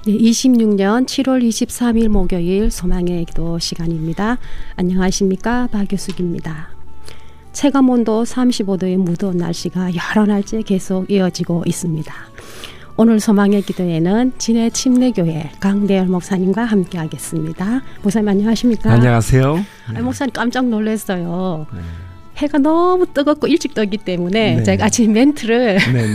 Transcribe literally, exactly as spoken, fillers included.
네, 이십육 년 칠월 이십삼일 목요일 소망의 기도 시간입니다. 안녕하십니까, 박유숙입니다. 체감온도 삼십오 도의 무더운 날씨가 여러 날째 계속 이어지고 있습니다. 오늘 소망의 기도에는 진해 침례교회 강대열 목사님과 함께 하겠습니다. 목사님 안녕하십니까? 안녕하세요. 네. 목사님 깜짝 놀랐어요. 네. 해가 너무 뜨겁고 일찍 뜨기 때문에 네. 제가 아침 멘트를 네.